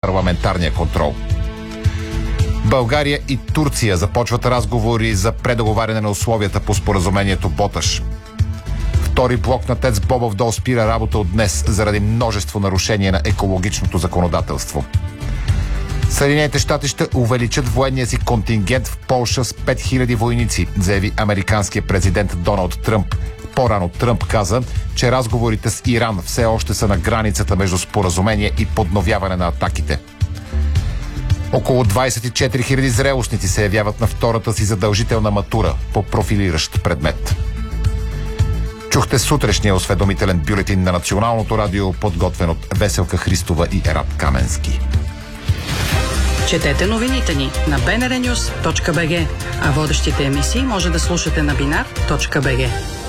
парламентарния контрол. България и Турция започват разговори за предоговаряне на условията по споразумението Боташ. Втори блок на ТЕЦ Бобов дол спира работа от днес заради множество нарушения на екологичното законодателство. Съединените щати ще увеличат военния си контингент в Полша с 5000 войници, заяви американският президент Доналд Тръмп. По-рано Тръмп каза, че разговорите с Иран все още са на границата между споразумение и подновяване на атаките. Около 24 000 зрелостници се явяват на втората си задължителна матура по профилиращ предмет. Чухте сутрешния осведомителен бюлетин на Националното радио, подготвен от Веселка Христова и Ерат Каменски. Четете новините ни на bnrnews.bg, а водещите емисии може да слушате на binar.bg.